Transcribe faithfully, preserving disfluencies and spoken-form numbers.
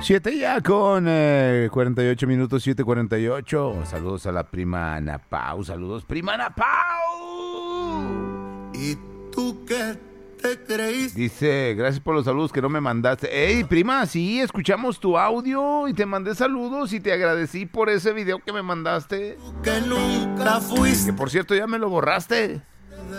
Siete ya con eh, cuarenta y ocho minutos, siete cuarenta y ocho. Saludos a la prima Ana Pau. Saludos, prima Ana Pau. ¿Y tú qué te creíste? Dice, gracias por los saludos que no me mandaste. Ey, prima, sí, escuchamos tu audio y te mandé saludos y te agradecí por ese video que me mandaste. Que nunca fuiste. Que por cierto ya me lo borraste.